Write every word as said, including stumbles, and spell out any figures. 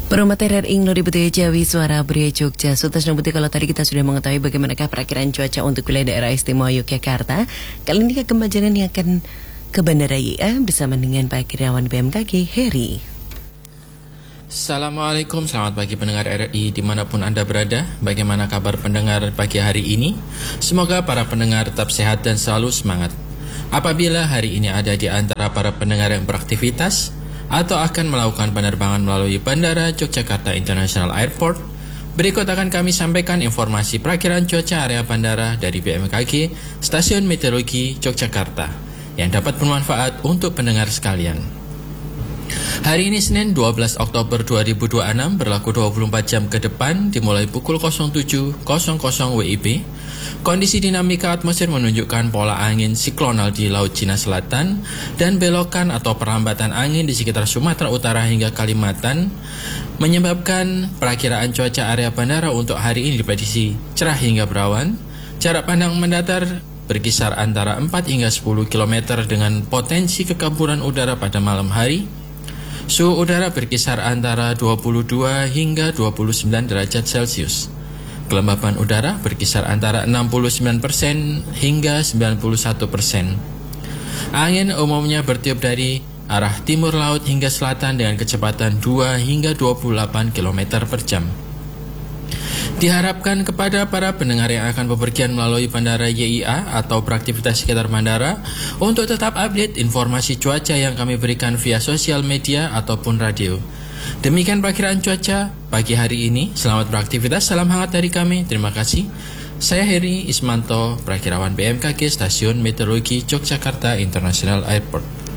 Perumahan ing Lori Betul Jawi Suara Bria Jogja. Sutas Nabuti, kalau tadi kita sudah mengetahui bagaimanakah perakiraan cuaca untuk wilayah daerah istimewa Yogyakarta, kali ini Kemajanan yang akan ke Bandara Y I A bersama dengan Pak Kirawan B M K G Heri. Assalamualaikum, selamat pagi pendengar R I dimanapun Anda berada. Bagaimana kabar pendengar pagi hari ini? Semoga para pendengar tetap sehat dan selalu semangat. Apabila hari ini ada di antara para pendengar yang beraktivitas atau akan melakukan penerbangan melalui Bandara Yogyakarta International Airport, berikut akan kami sampaikan informasi perakiraan cuaca area bandara dari B M K G Stasiun Meteorologi Yogyakarta yang dapat bermanfaat untuk pendengar sekalian. Hari ini Senin dua belas Oktober dua ribu dua puluh enam berlaku dua puluh empat jam ke depan dimulai pukul nol tujuh nol nol W I B. Kondisi dinamika atmosfer menunjukkan pola angin siklonal di Laut Cina Selatan dan belokan atau perlambatan angin di sekitar Sumatera Utara hingga Kalimantan menyebabkan perakiraan cuaca area bandara untuk hari ini diprediksi cerah hingga berawan. Jarak pandang mendatar berkisar antara empat hingga sepuluh kilometer dengan potensi kekamburan udara pada malam hari. Suhu udara berkisar antara dua puluh dua hingga dua puluh sembilan derajat Celcius. Kelembapan udara berkisar antara enam puluh sembilan persen hingga sembilan puluh satu persen. Angin umumnya bertiup dari arah timur laut hingga selatan dengan kecepatan dua hingga dua puluh delapan kilometer per jam. Diharapkan kepada para pendengar yang akan bepergian melalui Bandara Y I A atau beraktivitas sekitar bandara untuk tetap update informasi cuaca yang kami berikan via sosial media ataupun radio. Demikian perakiraan cuaca pagi hari ini. Selamat beraktivitas, salam hangat dari kami. Terima kasih. Saya Heri Ismanto, Prakirawan B M K G Stasiun Meteorologi Yogyakarta International Airport.